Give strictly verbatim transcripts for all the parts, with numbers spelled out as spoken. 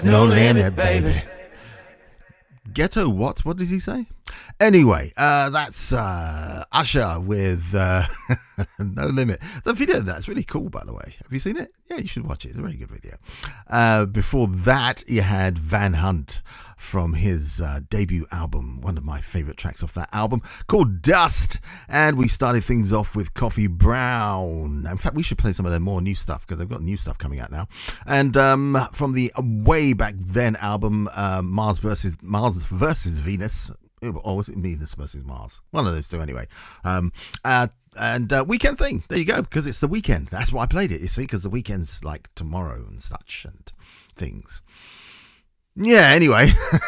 No limit, baby. Ghetto what? What did he say? Anyway, uh, that's uh, Usher with uh, No Limit. The video of that's really cool, by the way. Have you seen it? Yeah, you should watch it. It's a very good video. Uh, before that, you had Van Hunt from his uh, debut album, one of my favorite tracks off that album, called Dust. And we started things off with Coffee Brown. In fact, we should play some of their more new stuff because they've got new stuff coming out now. And um, from the way back then album, uh, Mars versus Mars versus Venus. Or was it Venus versus Mars? One of those two, anyway. Um, uh, and uh, Weekend Thing. There you go, because it's the weekend. That's why I played it, you see, because the weekend's like tomorrow and such and things. Yeah, anyway.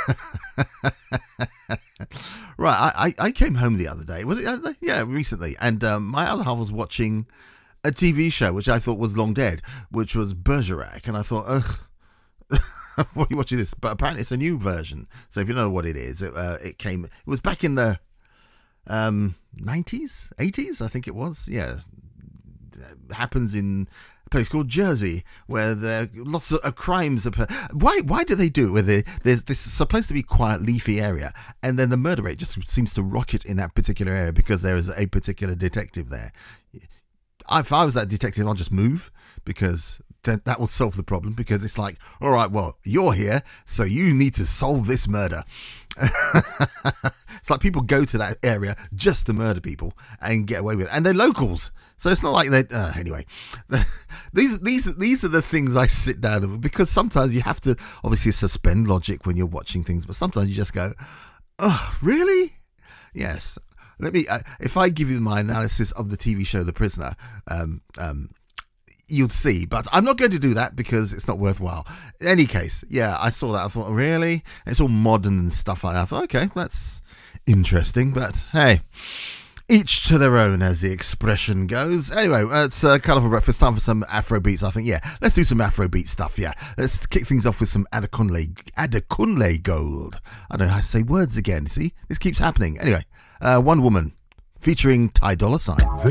Right, I, I came home the other day. Was it? Yeah, recently. And um, my other half was watching a T V show, which I thought was long dead, which was Bergerac. And I thought, ugh. What are you watching this? But apparently it's a new version. So if you don't know what it is, it, uh, it came. It was back in the um, nineties, eighties, I think it was. Yeah, it happens in a place called Jersey, where there lots of uh, crimes. Are, why? Why do they do it? Where they, there's this supposed to be quiet, leafy area, and then the murder rate just seems to rocket in that particular area because there is a particular detective there. If I was that detective, I'll just move because that, that will solve the problem, because it's like, all right, well, you're here, so you need to solve this murder. It's like people go to that area just to murder people and get away with it. And they're locals. So it's not like they uh, anyway. These these these are the things I sit down with, because sometimes you have to obviously suspend logic when you're watching things, but sometimes you just go, oh, really? Yes. Let me, uh, if I give you my analysis of the T V show The Prisoner, um, um, you'll see. But I'm not going to do that because it's not worthwhile. In any case, yeah, I saw that. I thought, really? It's all modern and stuff like that. I thought, okay, that's interesting. But hey, each to their own, as the expression goes. Anyway, it's uh, Colourful Breakfast. Time for some Afro beats, I think. Yeah, let's do some Afro beat stuff. Yeah, let's kick things off with some Adekunle, Adekunle Gold. I don't know how to say words again. See, this keeps happening. Anyway. Uh, One Woman, featuring Ty Dolla Sign.